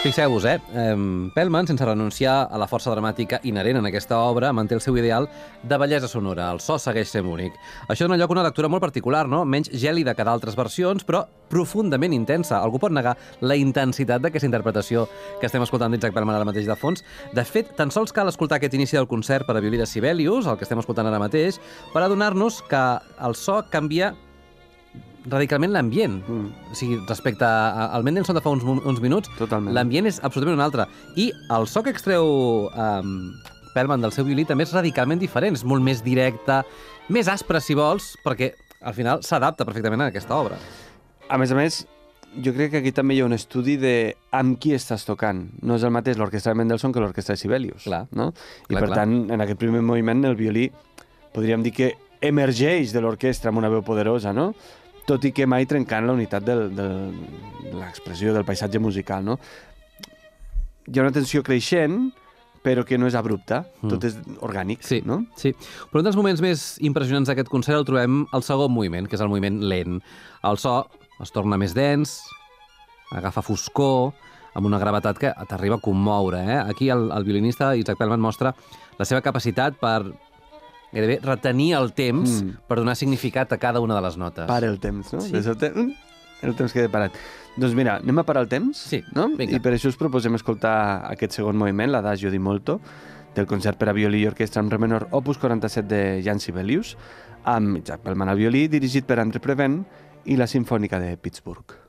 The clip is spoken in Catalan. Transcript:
Fixeu-vos, Pellman, sense renunciar a la força dramàtica inherent en aquesta obra, manté el seu ideal de bellesa sonora. El so segueix sent únic. Això dona lloc a una lectura molt particular, no? Menys gèlida que d'altres versions, però profundament intensa. Algú pot negar la intensitat d'aquesta interpretació que estem escoltant d'Isaac Pellman ara mateix de fons? De fet, tan sols cal escoltar aquest inici del concert per a violí de Sibelius, el que estem escoltant ara mateix, per adonar-nos que el so canvia radicalment l'ambient. O sigui, respecte al Mendelssohn de fa uns minuts, l'ambient és absolutament un altre. I el so que extreu Pellman del seu violí també és radicalment diferent. És molt més directe, més aspre, si vols, perquè al final s'adapta perfectament a aquesta obra. A més, jo crec que aquí també hi ha un estudi de amb qui estàs tocant. No és el mateix l'orquestra de Mendelssohn que l'orquestra de Sibelius. No? I per tant, en aquest primer moviment, el violí, podríem dir que emergeix de l'orquestra amb una veu poderosa, no? Tot i que mai trencant la unitat de l'expressió del paisatge musical, no? Hi ha una tensió creixent, però que no és abrupta, tot és orgànic, no? Sí. Però un dels moments més impressionants d'aquest concert el trobem al segon moviment, que és el moviment lent. El so es torna més dens, agafa foscor, amb una gravetat que t'arriba a commoure. Aquí el violinista Isaac Pellman mostra la seva capacitat per gairebé retenir el temps per donar significat a cada una de les notes. Para el temps, no? Sí. El temps queda parat. Doncs mira, anem a parar el temps? Sí, no? vinga. I per això us proposem escoltar aquest segon moviment, l'Adagio di Molto, del concert per a violí i orquestra en re menor, opus 47 de Jan Sibelius, amb Isaac Pellman al violí, dirigit per André Previn i la Simfònica de Pittsburgh.